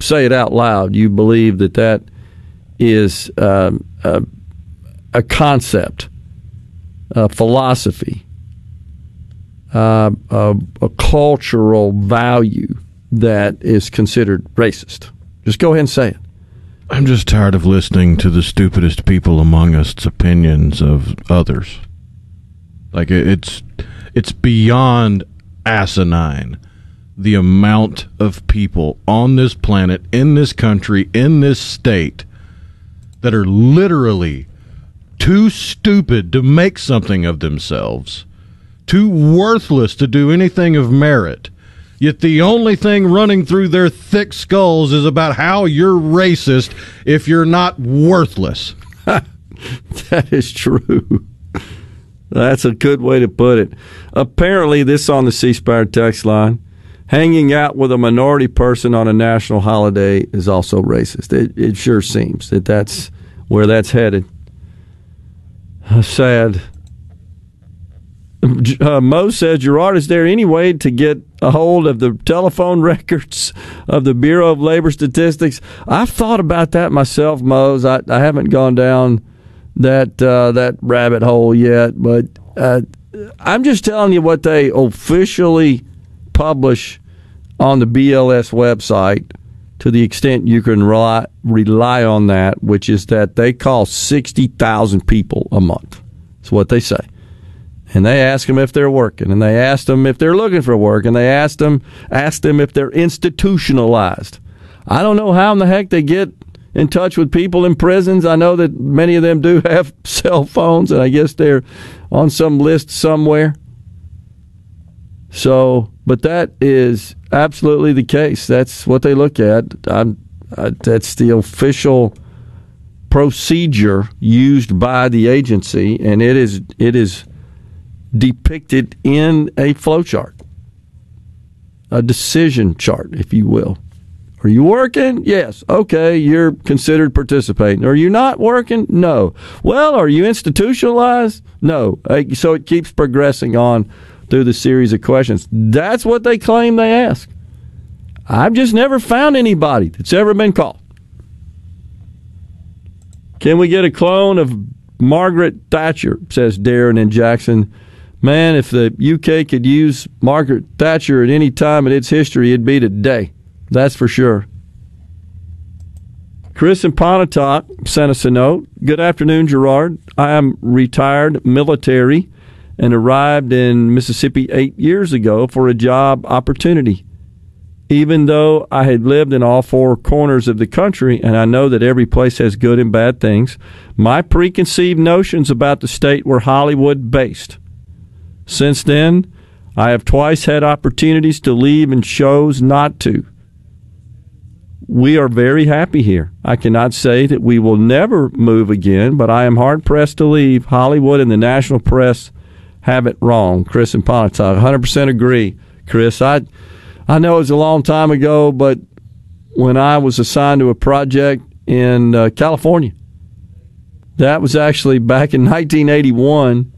say it out loud, you believe that is a concept, a philosophy, a cultural value that is considered racist. Just go ahead and say it. I'm just tired of listening to the stupidest people among us's opinions of others. Like, it's beyond asinine, the amount of people on this planet, in this country, in this state, that are literally too stupid to make something of themselves, too worthless to do anything of merit, yet the only thing running through their thick skulls is about how you're racist if you're not worthless. That is true. That's a good way to put it. Apparently, this on the C Spire text line, hanging out with a minority person on a national holiday is also racist. It sure seems that's where that's headed. Sad. Mo says, Gerard, is there any way to get a hold of the telephone records of the Bureau of Labor Statistics? I've thought about that myself, Mose. I haven't gone down that rabbit hole yet, but I'm just telling you what they officially publish on the BLS website, to the extent you can rely on that, which is that they call 60,000 people a month. That's what they say. And they ask them if they're working, and they ask them if they're looking for work, and they ask them if they're institutionalized. I don't know how in the heck they get in touch with people in prisons. I know that many of them do have cell phones, and I guess they're on some list somewhere. So, but that is absolutely the case. That's what they look at. That's the official procedure used by the agency, and it is depicted in a flow chart, a decision chart, if you will. Are you working? Yes. Okay, you're considered participating. Are you not working? No. Well, are you institutionalized? No. So it keeps progressing on through the series of questions. That's what they claim they ask. I've just never found anybody that's ever been called. Can we get a clone of Margaret Thatcher, says Darren in Jackson. Man, if the UK could use Margaret Thatcher at any time in its history, it'd be today. That's for sure. Chris in Pontotoc sent us a note. Good afternoon, Gerard. I am retired military and arrived in Mississippi 8 years ago for a job opportunity. Even though I had lived in all four corners of the country, and I know that every place has good and bad things, my preconceived notions about the state were Hollywood-based. Since then, I have twice had opportunities to leave and chose not to. We are very happy here. I cannot say that we will never move again, but I am hard-pressed to leave. Hollywood and the national press have it wrong. Chris in Pontotoc, 100% agree. Chris, I know it was a long time ago, but when I was assigned to a project in California, that was actually back in 1981,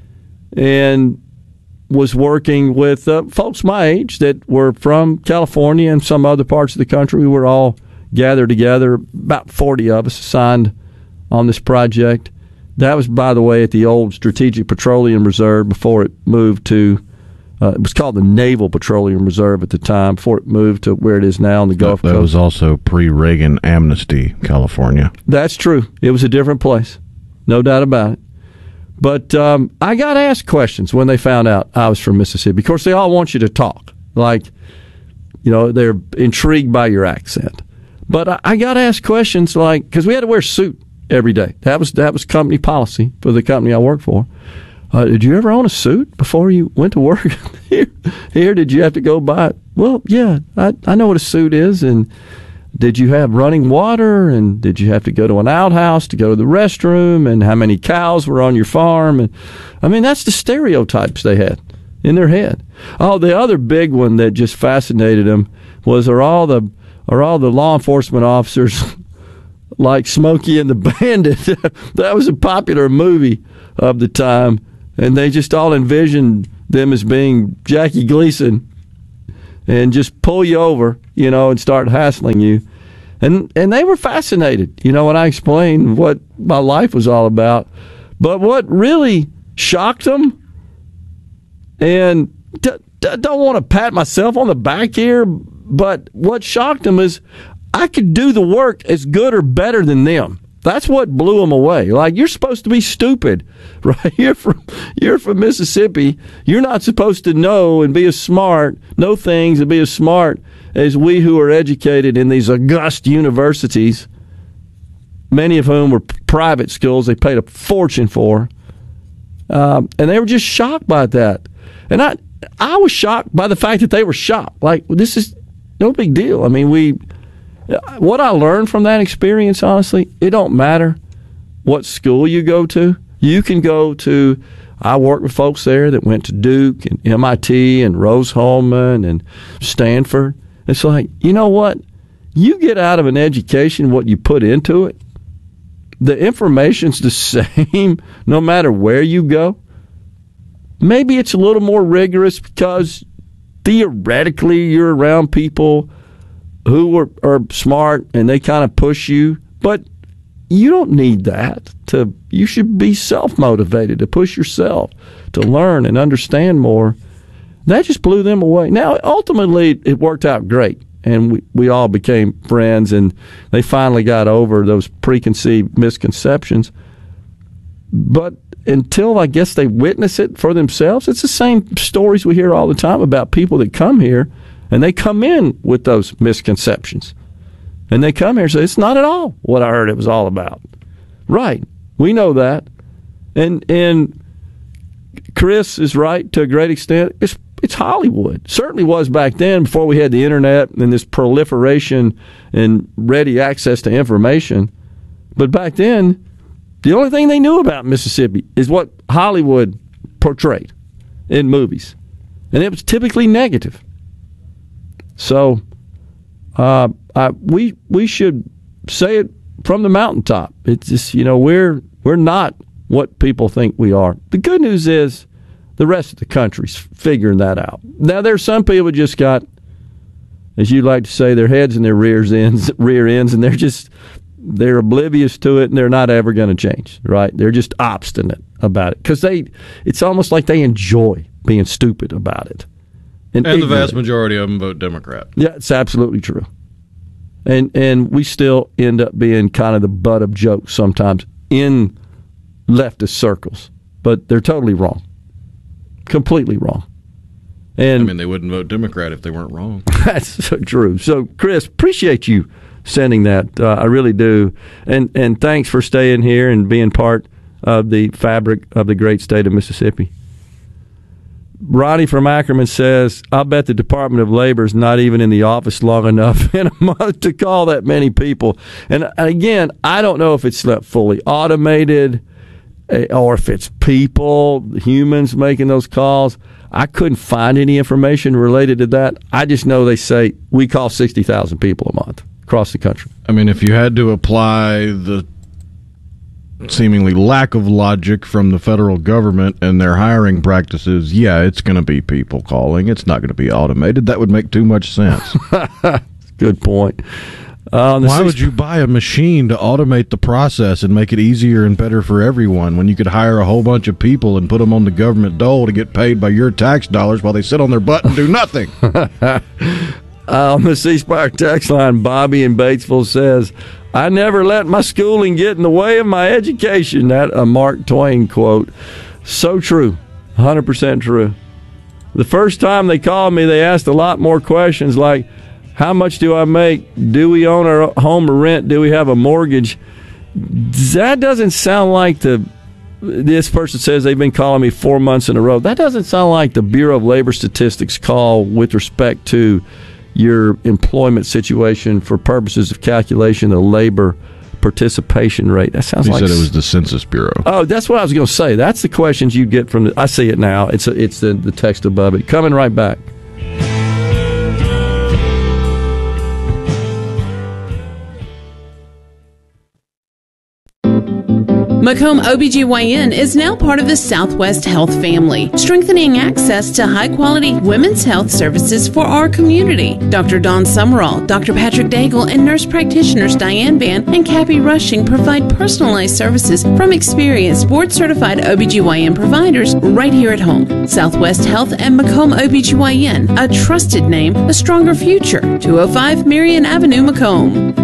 and was working with folks my age that were from California and some other parts of the country. We were all gathered together, about 40 of us assigned on this project. That was, by the way, at the old Strategic Petroleum Reserve before it moved to, it was called the Naval Petroleum Reserve at the time, before it moved to where it is now in the Gulf Coast. That was also pre-Reagan amnesty, California. That's true. It was a different place. No doubt about it. But I got asked questions when they found out I was from Mississippi. Of course, they all want you to talk. Like, you know, they're intrigued by your accent. But I got asked questions like, because we had to wear a suit every day. That was company policy for the company I worked for. Did you ever own a suit before you went to work? Here, did you have to go buy it? Well, yeah, I know what a suit is. And did you have running water? And did you have to go to an outhouse to go to the restroom? And how many cows were on your farm? And I mean, that's the stereotypes they had in their head. Oh, the other big one that just fascinated them was, are all the law enforcement officers like Smokey and the Bandit? That was a popular movie of the time, and they just all envisioned them as being Jackie Gleason and just pull you over, you know, and start hassling you. And they were fascinated, when I explained what my life was all about. But what really shocked them, and don't want to pat myself on the back here, but what shocked them is I could do the work as good or better than them. That's what blew them away. Like, you're supposed to be stupid, right? You're from Mississippi. You're not supposed to know and be as smart, know things and be as smart as we who are educated in these august universities, many of whom were private schools they paid a fortune for. And they were just shocked by that. And I was shocked by the fact that they were shocked. Like, this is no big deal. I mean, what I learned from that experience, honestly, it don't matter what school you go to. You can go to, I worked with folks there that went to Duke and MIT and Rose-Hulman and Stanford. It's like, you know what? You get out of an education what you put into it. The information's the same no matter where you go. Maybe it's a little more rigorous because theoretically you're around people who are smart and they kind of push you, but you don't need that. You should be self-motivated to push yourself, to learn and understand more. That just blew them away. Now, ultimately, it worked out great, and we all became friends, and they finally got over those preconceived misconceptions. But until, I guess, they witness it for themselves, it's the same stories we hear all the time about people that come here, and they come in with those misconceptions. And they come here and say, it's not at all what I heard it was all about. Right. We know that. And Chris is right to a great extent. It's Hollywood. Certainly was back then before we had the internet and this proliferation and ready access to information. But back then, the only thing they knew about Mississippi is what Hollywood portrayed in movies. And it was typically negative. So we should say it from the mountaintop. It's just, we're not what people think we are. The good news is the rest of the country's figuring that out. Now, there's some people just got, as you like to say, their heads in their rear ends, and they're oblivious to it, and they're not ever going to change, right? They're just obstinate about it because it's almost like they enjoy being stupid about it. And the vast majority of them vote Democrat. Yeah, it's absolutely true. And we still end up being kind of the butt of jokes sometimes in leftist circles. But they're totally wrong. Completely wrong. And they wouldn't vote Democrat if they weren't wrong. That's so true. So, Chris, appreciate you sending that. I really do. And thanks for staying here and being part of the fabric of the great state of Mississippi. Ronnie from Ackerman says, I'll bet the Department of Labor is not even in the office long enough in a month to call that many people. And again, I don't know if it's fully automated or if it's people, humans making those calls. I couldn't find any information related to that. I just know they say we call 60,000 people a month across the country. If you had to apply the seemingly lack of logic from the federal government and their hiring practices, it's going to be people calling. It's not going to be automated. That would make too much sense. Good point. Why would you buy a machine to automate the process and make it easier and better for everyone when you could hire a whole bunch of people and put them on the government dole to get paid by your tax dollars while they sit on their butt and do nothing? On the C Spire text line, Bobby in Batesville says, I never let my schooling get in the way of my education. That a Mark Twain quote. So true. 100% true. The first time they called me, they asked a lot more questions like, how much do I make? Do we own our home or rent? Do we have a mortgage? That doesn't sound like this person says they've been calling me 4 months in a row. That doesn't sound like the Bureau of Labor Statistics call with respect to your employment situation for purposes of calculation of labor participation rate. That sounds like... He said it was the Census Bureau. Oh, that's what I was going to say. That's the questions you get from I see it now. It's the text above it. Coming right back. Macomb OBGYN is now part of the Southwest Health family, strengthening access to high-quality women's health services for our community. Dr. Dawn Summerall, Dr. Patrick Daigle, and nurse practitioners Diane Van and Cappy Rushing provide personalized services from experienced board-certified OBGYN providers right here at home. Southwest Health and Macomb OBGYN, a trusted name, a stronger future. 205 Marion Avenue, Macomb.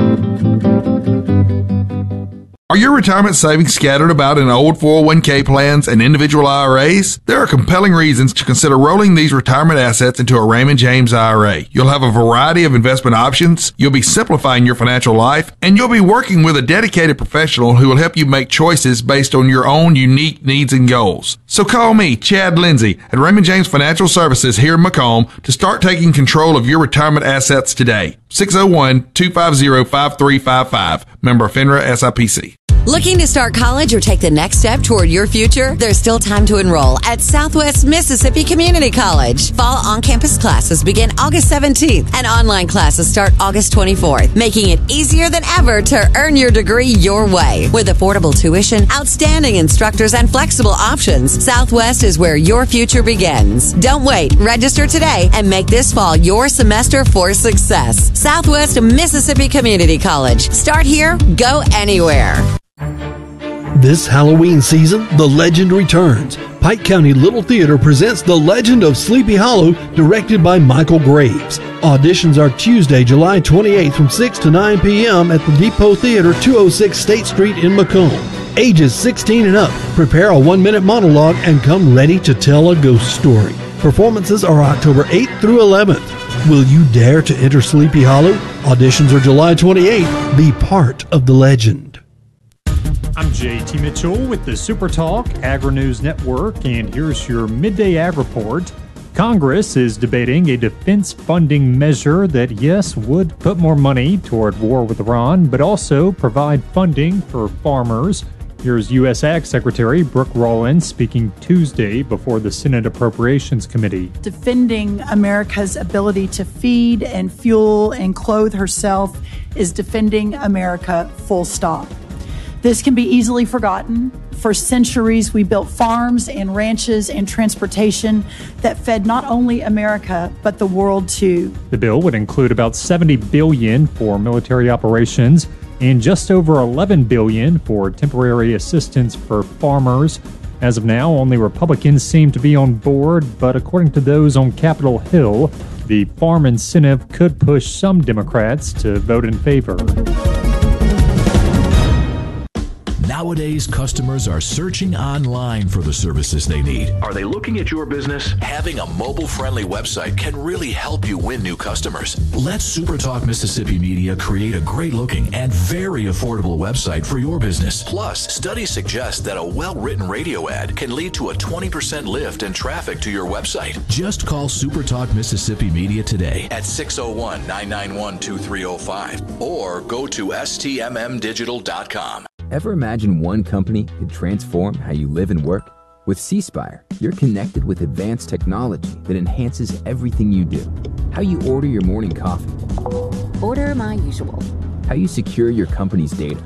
Are your retirement savings scattered about in old 401k plans and individual IRAs? There are compelling reasons to consider rolling these retirement assets into a Raymond James IRA. You'll have a variety of investment options, you'll be simplifying your financial life, and you'll be working with a dedicated professional who will help you make choices based on your own unique needs and goals. So call me, Chad Lindsay, at Raymond James Financial Services here in Macomb to start taking control of your retirement assets today. 601-250-5355. Member FINRA SIPC. Looking to start college or take the next step toward your future? There's still time to enroll at Southwest Mississippi Community College. Fall on-campus classes begin August 17th and online classes start August 24th, making it easier than ever to earn your degree your way. With affordable tuition, outstanding instructors, and flexible options, Southwest is where your future begins. Don't wait. Register today and make this fall your semester for success. Southwest Mississippi Community College. Start here, go anywhere. This Halloween season, the legend returns. Pike County Little Theater presents The Legend of Sleepy Hollow, directed by Michael Graves. Auditions are Tuesday, July 28th from 6 to 9 p.m. at the Depot Theater, 206 State Street in Macomb. Ages 16 and up. Prepare a 1-minute monologue and come ready to tell a ghost story. Performances are October 8th through 11th. Will you dare to enter Sleepy Hollow? Auditions are July 28th. Be part of the legend. I'm JT Mitchell with the Super Talk Agri-News Network, and here's your Midday Ag Report. Congress is debating a defense funding measure that, yes, would put more money toward war with Iran, but also provide funding for farmers. Here's U.S. Ag Secretary Brooke Rollins speaking Tuesday before the Senate Appropriations Committee. Defending America's ability to feed and fuel and clothe herself is defending America, full stop. This can be easily forgotten. For centuries, we built farms and ranches and transportation that fed not only America, but the world too. The bill would include about $70 billion for military operations and just over $11 billion for temporary assistance for farmers. As of now, only Republicans seem to be on board, but according to those on Capitol Hill, the farm incentive could push some Democrats to vote in favor. Nowadays, customers are searching online for the services they need. Are they looking at your business? Having a mobile-friendly website can really help you win new customers. Let SuperTalk Mississippi Media create a great-looking and very affordable website for your business. Plus, studies suggest that a well-written radio ad can lead to a 20% lift in traffic to your website. Just call SuperTalk Mississippi Media today at 601-991-2305 or go to stmmdigital.com. Ever imagine one company could transform how you live and work? With C-Spire, you're connected with advanced technology that enhances everything you do. How you order your morning coffee. Order my usual. How you secure your company's data.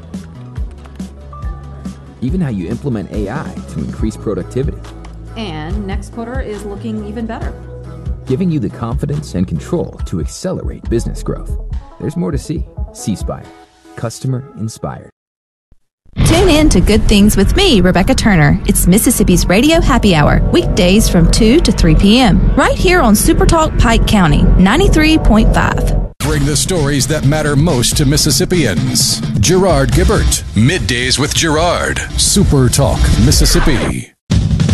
Even how you implement AI to increase productivity. And next quarter is looking even better. Giving you the confidence and control to accelerate business growth. There's more to see. C-Spire. Customer inspired. Tune in to Good Things with me, Rebecca Turner. It's Mississippi's Radio Happy Hour, weekdays from 2 to 3 p.m. right here on Supertalk Pike County, 93.5. Bring the stories that matter most to Mississippians. Gerard Gibbert. Middays with Gerard. Supertalk Mississippi.